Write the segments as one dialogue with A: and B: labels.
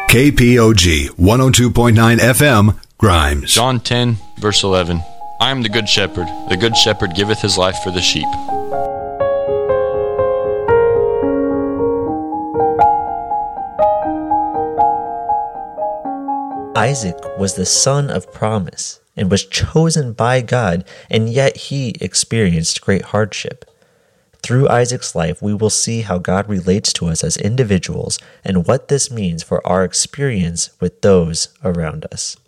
A: KPOG 102.9 FM, Grimes.
B: John 10, verse 11. I am the good shepherd. The good shepherd giveth his life for the sheep.
C: Isaac was the son of promise and was chosen by God, and yet he experienced great hardship. Through Isaac's life, we will see how God relates to us as individuals and what this means for our experience with those around us.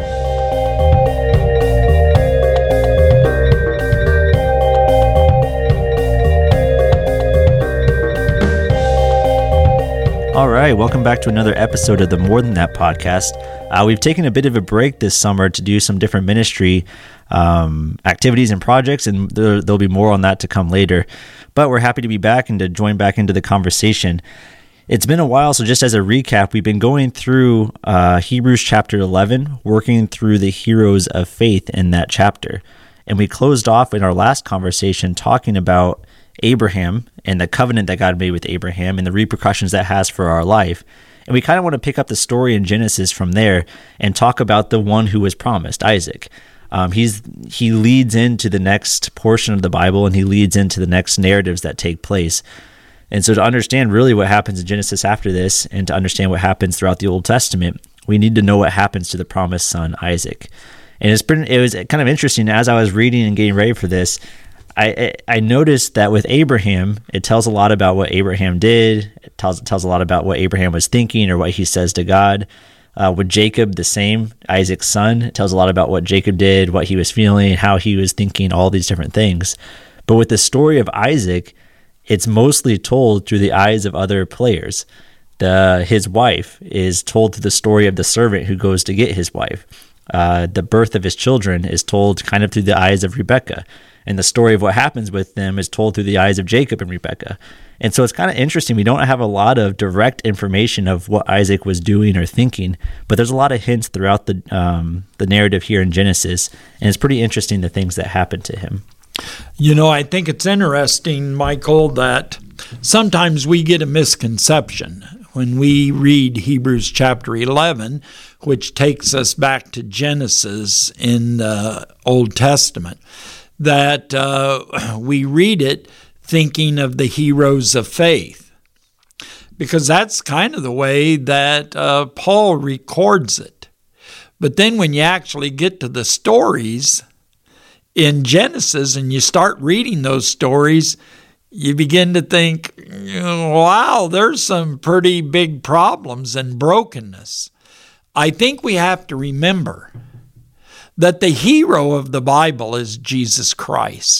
C: All right, welcome back to another episode of the More Than That podcast. We've taken a bit of a break this summer to do some different ministry activities and projects, and there'll be more on that to come later. But we're happy to be back and to join back into the conversation. It's been a while, so just as a recap, we've been going through Hebrews chapter 11, working through the heroes of faith in that chapter. And we closed off in our last conversation talking about Abraham and the covenant that God made with Abraham and the repercussions that has for our life. And we kind of want to pick up the story in Genesis from there and talk about the one who was promised, Isaac. He leads into the next portion of the Bible, and he leads into the next narratives that take place. And so to understand really what happens in Genesis after this, and to understand what happens throughout the Old Testament, we need to know what happens to the promised son, Isaac. And it was kind of interesting as I was reading and getting ready for this. I noticed that with Abraham, it tells a lot about what Abraham did. It tells a lot about what Abraham was thinking or what he says to God. With Jacob, the same, Isaac's son, it tells a lot about what Jacob did, what he was feeling, how he was thinking, all these different things. But with the story of Isaac, it's mostly told through the eyes of other players. His wife is told through the story of the servant who goes to get his wife. The birth of his children is told kind of through the eyes of Rebekah. And the story of what happens with them is told through the eyes of Jacob and Rebekah. And so it's kind of interesting. We don't have a lot of direct information of what Isaac was doing or thinking, but there's a lot of hints throughout the narrative here in Genesis, and it's pretty interesting the things that happened to him.
D: You know, I think it's interesting, Michael, that sometimes we get a misconception when we read Hebrews chapter 11, which takes us back to Genesis in the Old Testament, that we read it thinking of the heroes of faith, because that's kind of the way that Paul records it. But then when you actually get to the stories in Genesis and you start reading those stories, you begin to think, wow, there's some pretty big problems and brokenness. I think we have to remember that the hero of the Bible is Jesus Christ.